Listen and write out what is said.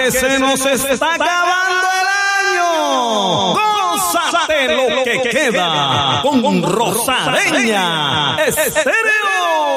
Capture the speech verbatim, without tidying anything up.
que se nos está acabando el año. ¡Gózate lo que queda con Rosadeña Estéreo!